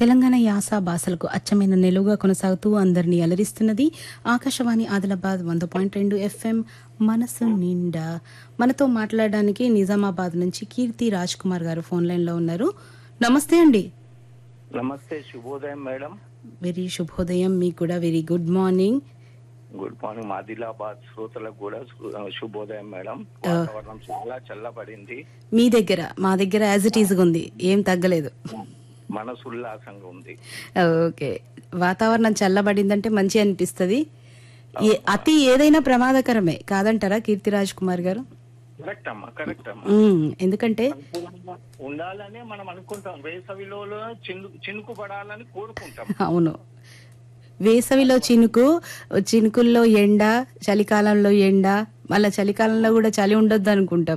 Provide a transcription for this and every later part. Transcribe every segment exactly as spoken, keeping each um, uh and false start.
తెలంగాణ యాస భాషలకు అచ్చమైన నిలువుగా కొనసాగుతూ అందరినీ అలరిస్తున్నది ఆకాశవాణి ఆదిలాబాద్ వంద పాయింట్ రెండు ఎఫ్ఎం మనసు నిండా. మనతో మాట్లాడడానికి నిజామాబాద్ నుంచి కీర్తి రాజ్ కుమార్ గారు ఫోన్ లైన్ లో ఉన్నారు. నమస్తే అండి. నమస్తే, శుభోదయం మేడం. వెరీ శుభోదయం. మీకు కూడా very good morning. Good morning. Adilabad శ్రోతలకు కూడా శుభోదయం మేడం. వాతావరణం చాలా చల్లబడింది. మీ దగ్గర మా దగ్గర యాజ్ ఇట్ ఈజ్ ఉంది, ఏం తగ్గలేదు. మనసు ఉల్లాసంగా ఉంది. ఓకే, వాతావరణం చల్లబడిందంటే మంచి అనిపిస్తుంది. అతి ఏదైనా ప్రమాదకరమే కాదంటారా కీర్తిరాజ్ కుమార్ గారు? కరెక్ట్ అమ్మా, కరెక్ట్ అమ్మా. ఎందుకంటే ఉండాలని మనం అనుకుంటాం, వేసవిలో చినుకు చినుకు పడాలని కోరుకుంటాం. అవును, వేసవిలో చినుకు, చినుకుల్లో ఎండ, చలికాలంలో ఎండ, మళ్ళా చలికాలంలో కూడా చలి ఉండొద్దు అనుకుంటాం.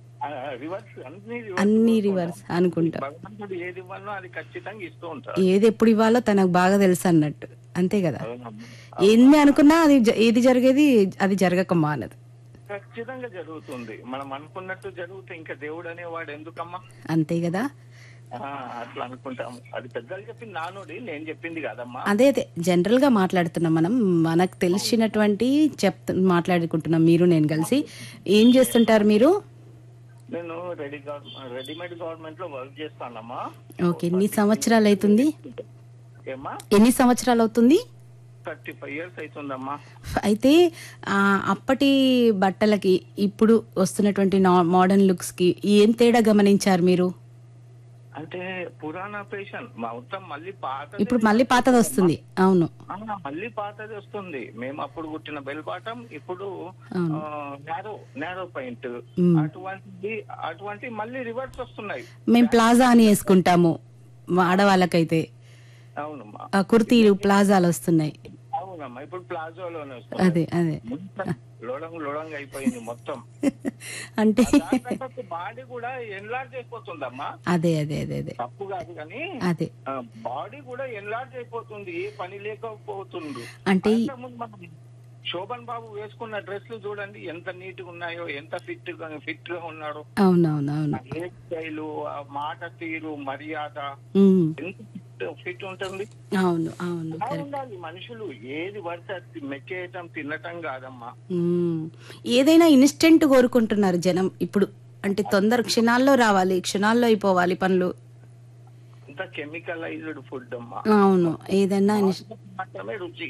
అన్ని రివర్స్ అనుకుంటాం. భగవంతుడు ఏది ఇవ్వాలో అది ఖచ్చితంగా ఇస్తూ ఉంటారు. ఏది ఎప్పుడు ఇవ్వాలో తనకు బాగా తెలుసు అన్నట్టు, అంతే కదా. ఎన్ని అనుకున్నా అది ఏది జరిగేది అది జరగక మానదు. ఖచ్చితంగా జరుగుతుంది. మనం అనుకున్నట్టు జరుగుతుంది. ఇంకా దేవుడు అనేవాడు ఎందుకమ్మా? అంతే కదా. అట్లా అనుకుంటాం. అది పెద్దలు చెప్పింది నానుడి, నేను చెప్పింది కాదమ్మా. అదే అదే జనరల్ గా మాట్లాడుతున్నాం మనం, మనకు తెలిసినటువంటి చెప్ మాట్లాడుకుంటున్నాం మీరు నేను కలిసి. ఏం చేస్తుంటారు మీరు? నేను రెడీ రెడీమేడ్ గవర్నమెంట్ లో వర్క్ చేస్తానమ్మా. ఓకే, ఎన్ని సంవత్సరాలు అవుతుంది? ఏమ్మా, ఎన్ని సంవత్సరాలు అవుతుంది? థర్టీ ఫైవ్ ఇయర్స్ అవుతుందమ్మా. అయితే అప్పటి బట్టలకి ఇప్పుడు వస్తున్నటువంటి మోడర్న్ లుక్స్ కి ఏం తేడా గమనించారు మీరు? అంటే పురాణ పేషన్ మొత్తం మళ్ళీ పాత, ఇప్పుడు మళ్ళీ పాతది వస్తుంది. అవును, మళ్ళీ పాతది వస్తుంది. మేము అప్పుడు కుట్టిన బెల్ బాటం ఇప్పుడు నేరో నేరో పాయింట్, అటువంటి అటువంటి మళ్ళీ రివర్స్ వస్తున్నాయి. మేము ప్లాజా అని వేసుకుంటాము ఆడవాళ్ళకైతే. అవునమ్మా, కుర్తీలు ప్లాజాలు వస్తున్నాయి. అవునమ్మా, ఇప్పుడు ప్లాజోలోనే వస్తుంది. అదే అదే లోడంగ్ లోడంగ్ అయిపోయింది మొత్తం. అంటే బాడీ కూడా ఎన్లార్జ్ అయిపోతుందమ్మా. అదే అదే అదే అదే తప్పు కాదు కానీ అదే బాడీ కూడా ఎన్లార్జ్ అయిపోతుంది, ఏ పని లేకపోతుంది. అంటే శోభన్ బాబు వేసుకున్న డ్రెస్లు చూడండి ఎంత నీట్ గా ఉన్నాయో, ఎంత ఫిట్ ఫిట్ గా ఉన్నాడు. అవునవునవును, హెయిర్ స్టైల్, మాట తీరు, మర్యాద ఎంత ఫిట్ ఉంటుంది. అవును అవును, ఉండాలి. మనుషులు ఏది పడితే మెక్కేయటం తినటం కాదమ్మా. ఏదైనా ఇన్స్టెంట్ కోరుకుంటున్నారు జనం ఇప్పుడు. అంటే తొందర క్షణాల్లో రావాలి, క్షణాల్లో అయిపోవాలి పనులు. అంత కెమికలైజ్డ్ ఫుడ్ అమ్మా. అవును, ఏదైనా మాత్రమే రుచి.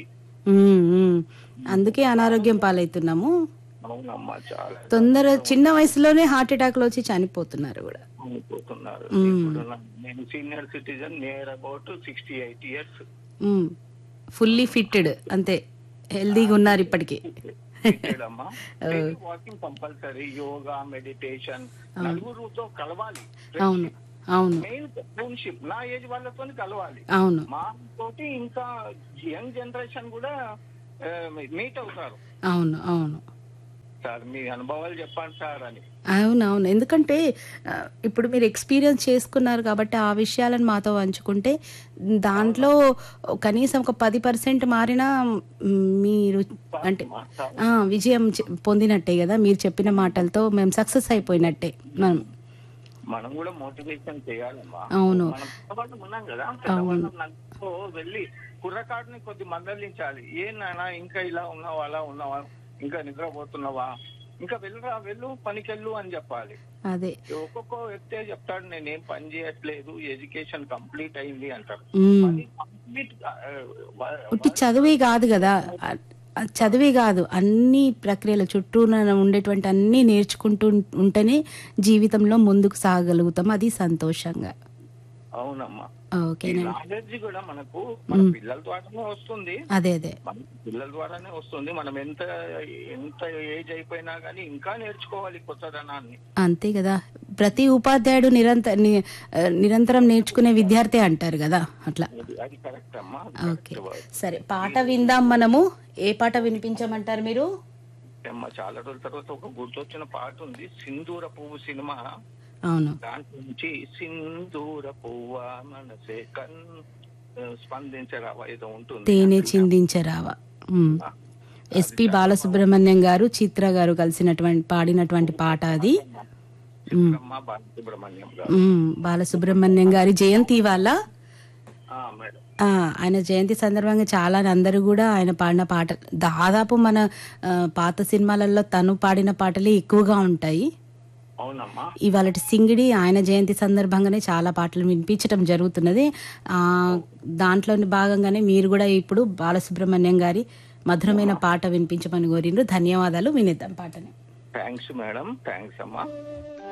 అందుకే అనారోగ్యం పాలవుతున్నాము. అవునమ్మా, చాలా తొందర చిన్న వయసులోనే హార్ట్ అటాక్ లో వచ్చి చనిపోతున్నారు కూడా. చనిపోతున్నారు. నేను senior citizen, near about sixty eight years, fully fitted, అంతే హెల్దీగా ఉన్నారు ఇప్పటికి. వాకింగ్ కంపల్సరీ, యోగా, మెడిటేషన్, నలుగురుతో కలవాలి. అవును అవును, మెయిన్ ఫ్రెండ్షిప్ నా ఏజ్ వాళ్ళతో కలవాలి. అవును, మా తోటి ఇంకా యంగ్ జనరేషన్ కూడా మీట్ అవుతారు. అవును అవును సార్, మీ అనుభవాలు చెప్పండి సార్ అని. అవునవును, ఎందుకంటే ఇప్పుడు మీరు ఎక్స్పీరియన్స్ చేసుకున్నారు కాబట్టి ఆ విషయాలను మాతో పంచుకుంటే దాంట్లో కనీసం ఒక పది పర్సెంట్ మారినా మీరు అంటే విజయం పొందినట్టే కదా. మీరు చెప్పిన మాటలతో మేము సక్సెస్ అయిపోయినట్టే. మనం మనం కూడా మోటివేషన్ చేయాలమ్మా. అవును, మనం ఉన్నాం కదా, పెద్దవాళ్ళతో వెళ్ళి కుర్రకాడిని కొద్ది మందలించాలి. ఏ నాయనా ఇంకా ఇలా ఉన్నావా, అలా ఉన్నావా, ఇంకా నిద్రపోతున్నావా, ఇంకా వెళ్ళరా, వెళ్ళు, పనికెళ్ళు అని చెప్పాలి. అదే ఒక్కొక్క వ్యక్తే చెప్తాడు, నేనేం పని చేయట్లేదు, ఎడ్యుకేషన్ కంప్లీట్ అయింది అంటారు. ఉట్టి చదువే కాదు కదా, చదివే కాదు, అన్ని ప్రక్రియల చుట్టూ ఉండేటువంటి అన్ని నేర్చుకుంటూ ఉంటేనే జీవితంలో ముందుకు సాగలుగుతాం. అది సంతోషంగా. అవునమ్మా, ఓకేనా. నాలెడ్జ్ కూడా మనకు మన పిల్లల ద్వారానే వస్తుంది. అదే అదే పిల్లల ద్వారానే వస్తుంది. మనం ఎంత ఎంత ఏజ్ అయిపోయినా గానీ ఇంకా నేర్చుకోవాలి కొత్తదనాన్ని. అంతే కదా. ప్రతి ఉపాధ్యాయుడు నిరంతర నిరంతరం నేర్చుకునే విద్యార్థి అంటారు కదా, అట్లా. అది కరెక్ట్ అమ్మా. ఓకే, సరే పాట విందాం మనము. ఏ పాట వినిపించమంటారు మీరు? చాలా రోజుల తర్వాత ఒక గుర్తొచ్చిన పాట ఉంది, సింధూర పువ్వు సినిమా. అవును, దాంట్లో నుంచి సింధూర పువ్వ మనసే కన్ స్పందించరావా ఏదో ఉంటుంది, తేనె చిందించరావా. ఎస్పి బాలసుబ్రహ్మణ్యం గారు, చిత్ర గారు కలిసినటువంటి పాడినటువంటి పాట అది. బాలసుబ్రహ్మణ్యం గారి జయంతి వాళ్ళ ఆ! ఆయన జయంతి సందర్భంగా చాలా అందరూ గూడా ఆయన పాడిన పాటలు దాదాపు మన ఆహ్, పాత సినిమాలలో తను పాడిన పాటలే ఎక్కువగా ఉంటాయి. అవునమ్మా. ఇవాళటి సింగిడి ఆయన జయంతి సందర్భంగానే చాలా పాటలు వినిపించటం జరుగుతున్నది. ఆహ్, దాంట్లోని భాగంగానే మీరు గూడా ఇప్పుడు బాలసుబ్రహ్మణ్యం గారి మధురమైన పాట వినిపించమని కోరిండ్రు. ధన్యవాదాలు. వినిద్దాం పాటని. థ్యాంక్స్ మేడం, థ్యాంక్స్ అమ్మా.